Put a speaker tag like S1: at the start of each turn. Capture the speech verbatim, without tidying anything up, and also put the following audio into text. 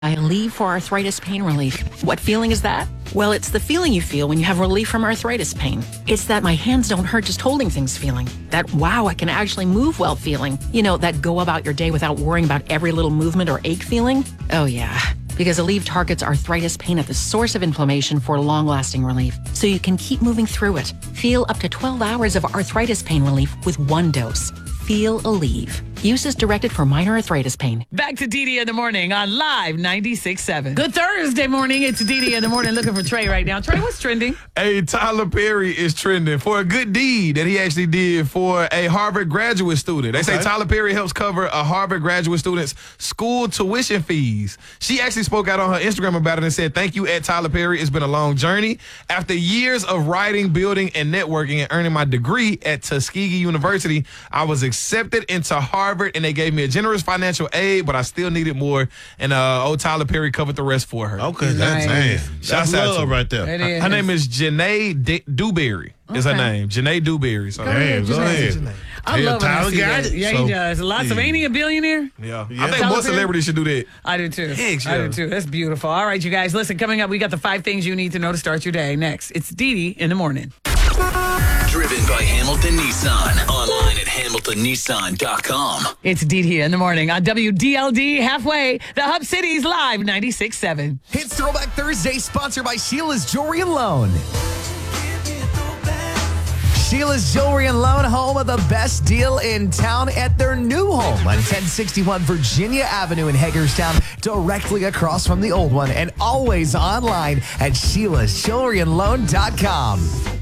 S1: Aleve for arthritis pain relief. What feeling is that? Well, it's the feeling you feel when you have relief from arthritis pain. It's that my hands don't hurt just holding things feeling. That, wow, I can actually move well feeling. You know, that go about your day without worrying about every little movement or ache feeling. Oh, yeah. Because Aleve targets arthritis pain at the source of inflammation for long-lasting relief, so you can keep moving through it. Feel up to twelve hours of arthritis pain relief with one dose. Feel Aleve. Use is directed for minor arthritis pain.
S2: Back to Dee Dee in the morning on Live ninety-six point seven. Good Thursday morning. It's Dee Dee in the morning looking for Trey right now. Trey, what's trending?
S3: Hey, Tyler Perry is trending for a good deed that he actually did for a Harvard graduate student. They
S4: Okay.
S3: say Tyler Perry helps cover a Harvard graduate student's school tuition fees. She actually spoke out on her Instagram about it and said, "Thank you, at Tyler Perry. It's been a long journey. After years of writing, building, and networking and earning my degree at Tuskegee University, I was accepted into Harvard, and they gave me a generous financial aid, but I still needed more." And uh, old Tyler Perry covered the rest for her.
S4: Okay,
S2: Nice.
S4: that's man.
S3: Shouts
S4: That's
S3: out to
S4: love
S3: her.
S4: right there.
S2: It
S3: Her,
S2: is.
S3: her name is Janae D- Dewberry. Is her
S2: Okay.
S3: name Janae Dewberry? So,
S4: Damn, go ahead.
S2: I
S4: Yeah,
S2: love when I
S4: Tyler
S2: see
S4: got
S2: that.
S4: it,
S2: Yeah,
S4: so-
S2: he does. Lots of,
S4: Yeah.
S2: ain't he a billionaire?
S3: yeah,
S4: Yeah.
S3: I think
S2: Tyler
S3: more
S2: Perry?
S3: celebrities should do that.
S2: I do too.
S3: Thanks,
S2: I do
S3: yeah.
S2: too. That's beautiful. All right, you guys, listen, coming up, we got the five things you need to know to start your day. Next, it's Dee Dee in the morning.
S5: Driven by Hamilton Nissan. Online at hamilton nissan dot com.
S2: It's Dee Dee in the morning on W D L D halfway, the Hub City's Live ninety-six point seven.
S6: It's Throwback Thursday, sponsored by Sheila's Jewelry and Loan. Sheila's Jewelry and Loan, home of the best deal in town at their new home on ten sixty-one Virginia Avenue in Hagerstown, directly across from the old one, and always online at sheilas jewelry and loan dot com.